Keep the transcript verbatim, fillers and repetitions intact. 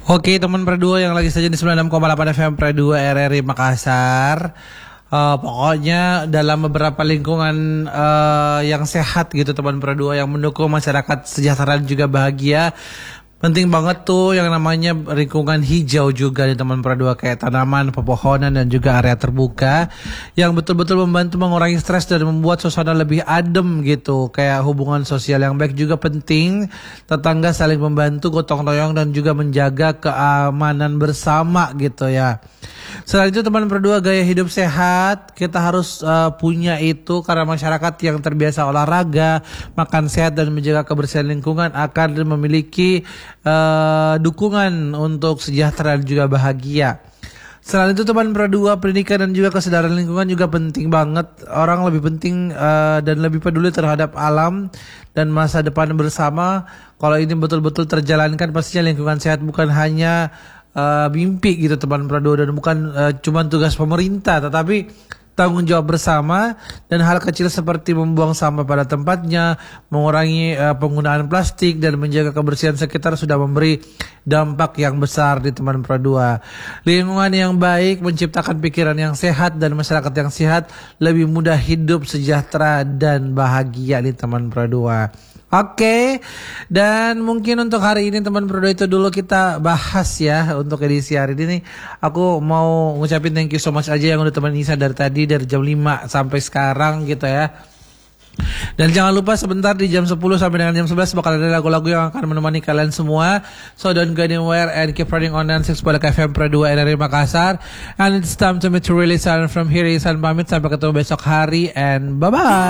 Oke teman Perdua yang lagi saja di sembilan puluh enam koma delapan F M Perdua R R I Makassar. Uh, pokoknya dalam beberapa lingkungan uh, yang sehat gitu teman Perdua, yang mendukung masyarakat sejahtera dan juga bahagia. Penting banget tuh yang namanya lingkungan hijau juga di teman Perdua, kayak tanaman, pepohonan dan juga area terbuka yang betul-betul membantu mengurangi stres dan membuat suasana lebih adem gitu. Kayak hubungan sosial yang baik juga penting, tetangga saling membantu, gotong royong dan juga menjaga keamanan bersama gitu ya. Selain itu teman Perdua, gaya hidup sehat kita harus uh, punya itu, karena masyarakat yang terbiasa olahraga, makan sehat dan menjaga kebersihan lingkungan akan memiliki uh, dukungan untuk sejahtera dan juga bahagia. Selain itu teman Perdua, pendidikan dan juga kesadaran lingkungan juga penting banget. Orang lebih penting uh, dan lebih peduli terhadap alam dan masa depan bersama. Kalau ini betul-betul terjalankan, pastinya lingkungan sehat bukan hanya Uh, mimpi gitu teman Perdua, dan bukan uh, cuma tugas pemerintah, tetapi tanggung jawab bersama. Dan hal kecil seperti membuang sampah pada tempatnya, mengurangi uh, penggunaan plastik dan menjaga kebersihan sekitar sudah memberi dampak yang besar di teman Perdua. Lingkungan yang baik menciptakan pikiran yang sehat, dan masyarakat yang sehat lebih mudah hidup sejahtera dan bahagia di teman Perdua. Oke, okay. Dan mungkin untuk hari ini teman Perdua itu dulu kita bahas ya untuk edisi hari ini. Aku mau ngucapin thank you so much aja yang udah teman Nisa dari tadi, dari jam lima sampai sekarang gitu ya. Dan jangan lupa sebentar di jam sepuluh sampai dengan jam sebelas bakal ada lagu-lagu yang akan menemani kalian semua. So don't go anywhere and keep running on dan six pada F M Perdua R R I Makassar. And it's time to me to really sign from here. Isan pamit, sampai ketemu besok hari and bye-bye.